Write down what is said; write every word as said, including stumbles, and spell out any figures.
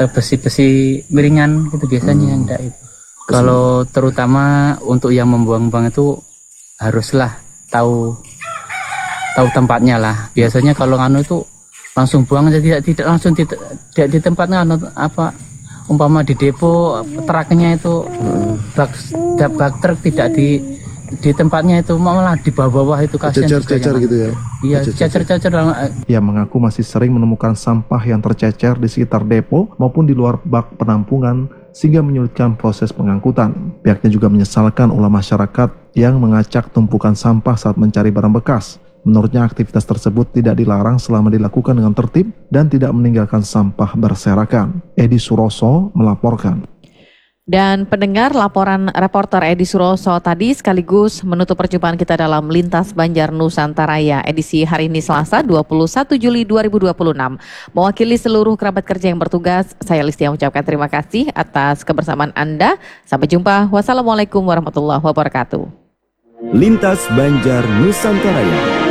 ke besi-besi miringan itu biasanya hmm. yang enggak itu. Kalau terutama untuk yang membuang-buang itu haruslah tahu tahu tempatnya lah. Biasanya kalau nganu itu langsung buang aja, tidak tidak langsung tidak, tidak di tempatnya apa umpama di depo truknya itu hmm. bak bak truk tidak di di tempatnya itu, malah di bawah-bawah itu kasihan. Cecer-cecer gitu ya. Iya, cecer-cecer. Ia mengaku masih sering menemukan sampah yang tercecer di sekitar depo maupun di luar bak penampungan sehingga menyulitkan proses pengangkutan. Pihaknya juga menyesalkan ulah masyarakat yang mengacak tumpukan sampah saat mencari barang bekas. Menurutnya aktivitas tersebut tidak dilarang selama dilakukan dengan tertib dan tidak meninggalkan sampah berserakan. Edi Suroso melaporkan. Dan pendengar, laporan reporter Edi Suroso tadi sekaligus menutup perjumpaan kita dalam Lintas Banjar Nusantaraya edisi hari ini Selasa dua puluh satu Juli dua ribu dua puluh enam. Mewakili seluruh kerabat kerja yang bertugas, saya Listia mengucapkan terima kasih atas kebersamaan Anda. Sampai jumpa. Wassalamualaikum warahmatullahi wabarakatuh. Lintas Banjar Nusantaraya.